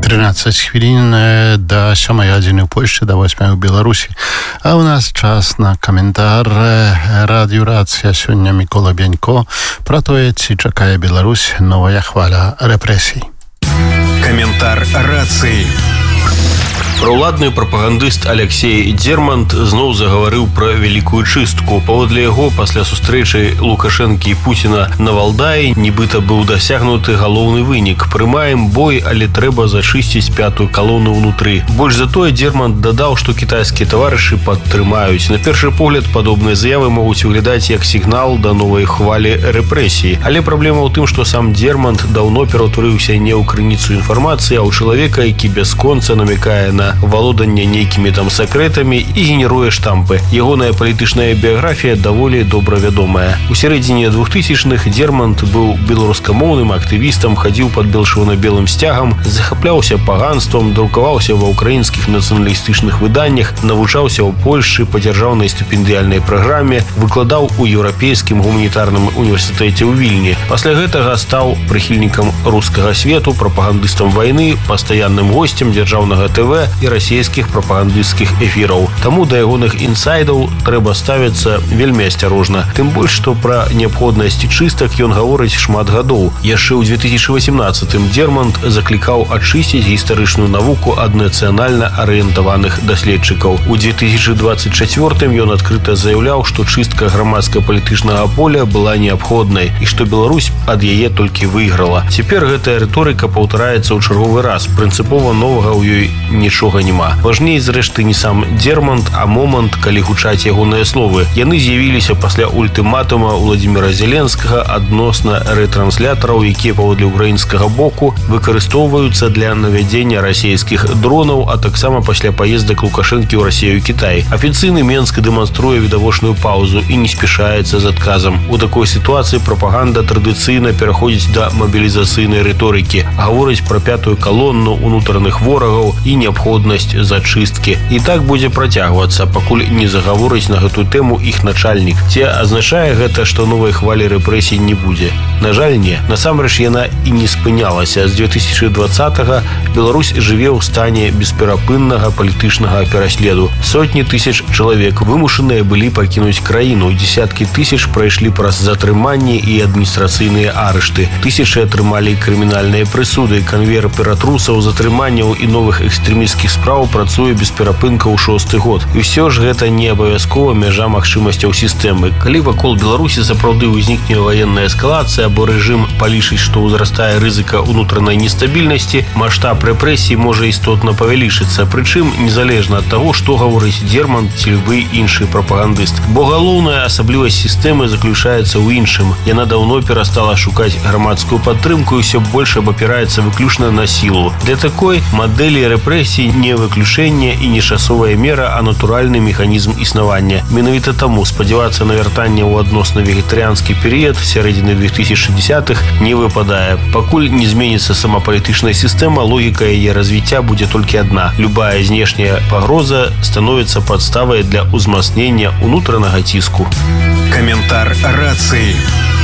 13 хвилин до 7 годины в Польше, до 8 в Беларуси. А у нас час на коментар. Радио Рація сьогодні Микола Бенько. Про то, чи чекає Білорусь нова хваля репресій. Коментар рацыі. Праўладны прапагандыст Алексей Дзермант зноў загаварыў пра вялікую чыстку. Паводле яго, пасля сустрэчы Лукашэнкі і Пуціна на Валдаі нібыта быў дасягнуты галоўны вынік. Прымаем бой, але трэба зачысціць пятую калону ўнутры. Больш за тое, Дзермант дадаў, што кітайскія таварышы падтрымаюць. На першы погляд, падобныя заявы могуць выглядаць як сігнал да новай хвалі рэпрэсій. Але праблема ў тым, што сам Дзермант даўно ператварыўся не ў крыніцу інфармацыі, а ў чалавека, які бясконца намякае на валоданне нейкімі там сакрэтамі і генеруе штампы. Ягоная палітычная біяграфія даволі добра вядомая. У сярэдзіне 2000-х Дзермант быў беларускамоўным актывістам, хадзіў пад белчырвона-белым сцягам, захапляўся паганствам, друкаваўся ва ўкраінскіх нацыяналістычных выданнях, навучаўся ў Польшчы па дзяржаўнай стыпендыяльнай праграме, выкладаў у еўрапейскім гуманітарным універсітэце ў Вільні. Пасля гэтага стаў прыхільнікам рускага свету, прапагандыстам вайны, пастаянным госцем дзяржаўнага ТВ і расійскіх прапагандысцкіх эфіраў. Таму да ягоных інсайдаў трэба ставіцца вельмі асцярожна. Тым больш, што пра неабходнасць чыстак ён гаворыць шмат гадоў. Яшчэ ў 2018-м Дзермант заклікаў ачысціць гістарычную навуку ад нацыянальна арыентаваных даследчыкаў. У 2024-м ён адкрыта заяўляў, што чыстка грамадска-палітычнага поля была неабходнай і што Беларусь ад яе толькі выйграла. Цяпер гэтая рыторыка паўтараецца ў чарговы раз. Прынцыпова новага ў ёй нічога няма. Важней, зрэшты, не сам Дзермант, а момант, калі гучаць ягоныя словы. Яны з'явіліся пасля ультыматума Владзіміра Зеленскага адносна рэтранслятораў, якія паводле ўкраінскага боку выкарыстоўваюцца для навядзення расійскіх дронаў, а таксама пасля паездак Лукашэнкі ў Расію і Кітай. Афіцыйны Менск дэманструе відавочную паўзу і не спяшаецца з адказам. У такой сітуацыі прапаганда традыцыйна пераходзіць да мабілізацыйнай рыторыкі, гаворыць пра пятую калону ўнутраных ворагаў і неабходнасць зачысткі. І так будзе працягвацца, пакуль не загаворыць на гэтую тэму іх начальнік. Ці азначае гэта, што новай хвалі рэпрэсій не будзе? На жаль, не. Насамрэч, яна і не спынялася. З 2020-го Беларусь жыве ў стане бесперапыннага палітычнага пераследу. Сотні тысяч чалавек вымушаныя былі пакінуць краіну. Десяткі тысяч прайшлі праз затрыманні і адміністрацыйныя арышты. Тысячы атрымалі крымінальныя прысуды. Канвейер ператрусаў, затрыманняў і новых экстрэмісцкіх спраў працуе без перапынка ў 6-й год. І ўсё ж гэта не абавязкова мяжа магчымасцяў сістэмы. Калі вакол Беларусі сапраўды ўзнікне ваенная эскалацыя або рэжым палічыць, што ўзрастае рызыка ўнутранай нестабільнасці, маштаб рэпрэсій можа істотна павялічыцца, прычым незалежна ад таго, што гаворыць Дзермант ці любы іншы прапагандыст. Бо галоўная асаблівасць сістэмы заключаецца ў іншым. Яна даўно перастала шукаць грамадскую падтрымку і ўсё больш абапіраецца выключна на сілу. Для такой мадэлі рэпрэсій не выключэнне і не часовая мера, а натуральны механізм існавання. Менавіта таму спадзявацца на вяртанне ў адносна вегетарыянскі перыяд сярэдзіны 2060-х не выпадае. Пакуль не зменіцца сама палітычная сістэма, логіка яе развіцця будзе толькі адна. Любая знешняя пагроза становіцца падставай для ўзмацнення ўнутранага ціску. Каментар рацыі.